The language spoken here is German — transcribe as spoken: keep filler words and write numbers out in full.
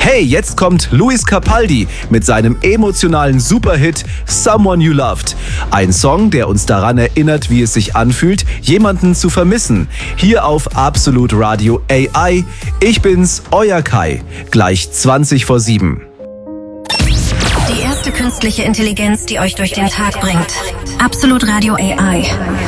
Hey, jetzt kommt Luis Capaldi mit seinem emotionalen Superhit Someone You Loved. Ein Song, der uns daran erinnert, wie es sich anfühlt, jemanden zu vermissen. Hier auf Absolut Radio A I. Ich bin's, euer Kai. Gleich zwanzig vor sieben. Die erste künstliche Intelligenz, die euch durch den Tag bringt. Absolut Radio A I.